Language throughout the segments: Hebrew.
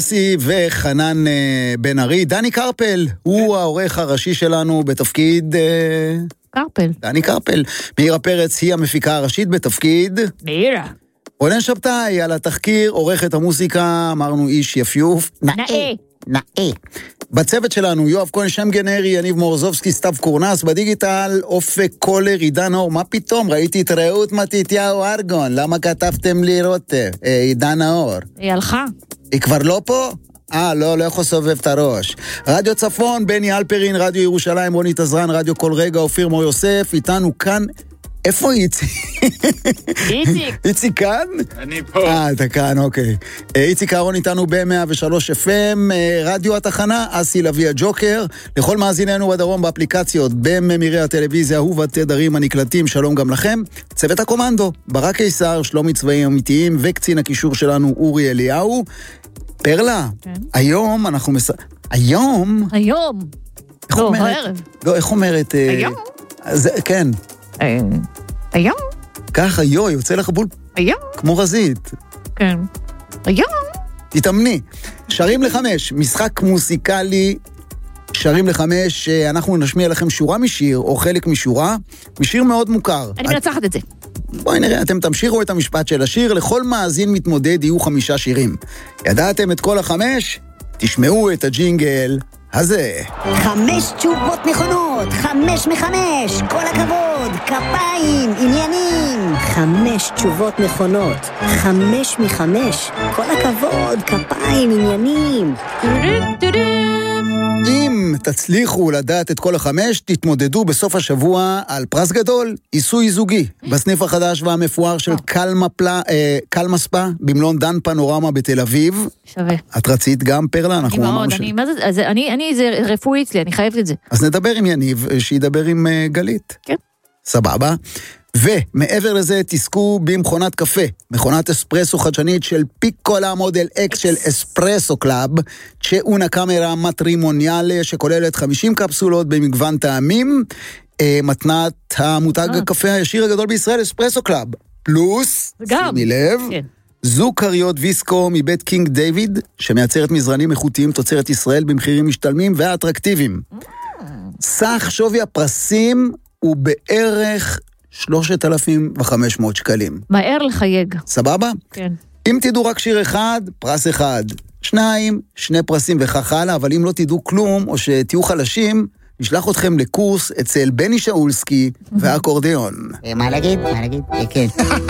וחנן בן ארי. דני קרפל הוא העורך הראשי שלנו בתפקיד קרפל. דני קרפל. מאירה פרץ היא המפיקה הראשית בתפקיד מאירה. רונן שבתאי על התחקיר, עורכת המוסיקה, אמרנו איש יפיוף נאה. בצוות שלנו יואב כהן שם גנרי, יניב מורזובסקי, סתיו קורנס, בדיגיטל אופק קולר, עידן אור. מה פתאום? ראיתי את רעות מתתיהו ארגון, למה כתבתם לי רוטב? עידן אור. היא הלכה. היא כבר לא פה? לא יכול לסובב את הראש. רדיו צפון, בני אלפרין, רדיו ירושלים, רוני תזרן, רדיו כל רגע, אופיר מור יוסף, איתנו כאן. איפה איציק? איציק כאן? אני פה. אתה כאן, אוקיי. איציק אהרון איתנו ב-103 FM, רדיו התחנה, אסי לוי הג'וקר, לכל מאזיננו בדרום באפליקציות, בממירי הטלוויזיה ובתדרים הנקלטים, שלום גם לכם. צוות הקומנדו, ברק קיסר, שלומי צבאיים אמיתיים, וקצין הקישור שלנו אורי אליהו. פרלה, היום אנחנו היום? לא, הערב. לא, איך אומרת? היום? כן. היום? ככה, יוצא לך בול. היום? כמו רזית. כן. היום? תתאמני. שרים לחמש, משחק מוסיקלי, שרים לחמש, אנחנו נשמיע לכם שורה משיר, או חלק משורה, משיר מאוד מוכר. אני מנצחת את זה. בואי נראה, אתם תמשיכו את המשפט של השיר, לכל מאזין מתמודד יהיו 5 שירים. ידעתם את כל 5? תשמעו את הג'ינגל הזה. 5 תשובות נכונות, 5 מ-5, כל הכבוד, כפיים, עניינים. 5 תשובות נכונות, 5 מ-5, כל הכבוד, כפיים, עניינים. אם תצליחו לדעת את כל 5, תתמודדו בסוף השבוע על פרס גדול, עיסוי זוגי, בסניף החדש והמפואר של קלמספה, במלון דן פנורמה בתל אביב. שווה. את רצית גם פרלה? אנחנו מאוד, זה רפואי אצלי, אני חייבת את זה. אז נדבר עם יניב, שידבר עם גלית. כן. סבבה. ומעבר לזה תזכו במכונת קפה, מכונת אספרסו חדשנית של פיקולה מודל X של אספרסו קלאב, שאונה קאמרה מטרימוניאלה שכוללת 50 קפסולות במגוון טעמים, מתנת המותג הקפה הישיר הגדול בישראל, אספרסו קלאב, פלוס, שימי לב, זוג קריות ויסקו מבית קינג דיוויד, שמייצרת מזרנים איכותיים תוצרת ישראל במחירים משתלמים ואטרקטיביים. סך שווי הפרסים הוא בערך 3,500 שקלים. מהר לחייג. סבבה? כן. אם תדעו רק שיר אחד, פרס אחד. 2, 2 פרסים וכך הלאה, אבל אם לא תדעו כלום, או שתהיו חלשים, נשלח אתכם לקורס אצל בני שאולסקי והאקורדיון. מה להגיד? כן.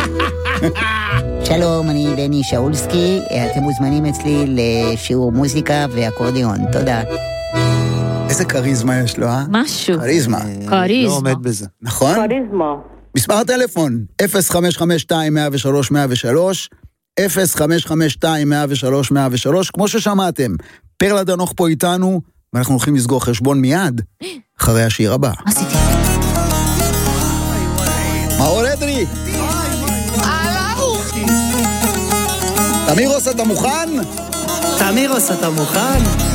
שלום, אני בני שאולסקי, אתם מוזמנים אצלי לשיעור מוזיקה ואקורדיון. תודה. איזה קריזמה יש לו, אה? משהו. קריזמה. לא עומד בזה. נכון? קריזמה. מספר הטלפון, 0552-103-103, 0552-103-103, כמו ששמעתם, פרלה דנוך פה איתנו, ואנחנו הולכים לסגור חשבון מיד, אחרי השיר הבא. מה עשיתי? מאור אדרי! תמירוס, אתה מוכן? תמירוס, אתה מוכן?